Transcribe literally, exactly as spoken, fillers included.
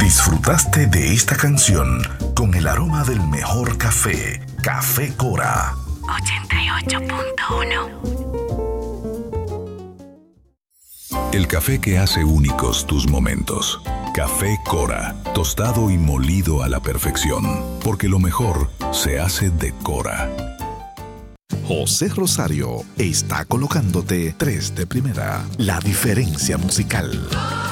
Disfrutaste de esta canción con el aroma del mejor café, Café Cora. ochenta y ocho punto uno. El café que hace únicos tus momentos. Café Cora, tostado y molido a la perfección, porque lo mejor se hace de Cora. José Rosario está colocándote tres de primera, la diferencia musical.